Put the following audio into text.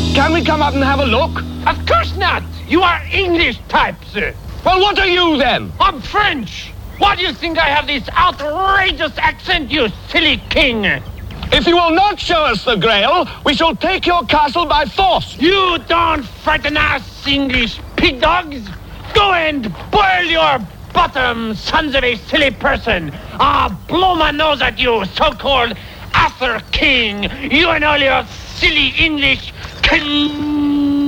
Can we come up and have a look? Of course not. You are English types. Well, what are you then? I'm French. Why do you think I have this outrageous accent, you silly king? If you will not show us the Grail, we shall take your castle by force. You don't frighten us, English pig dogs. Go and boil your bottom, sons of a silly person. I'll blow my nose at you, so-called Arthur King. You and all your silly English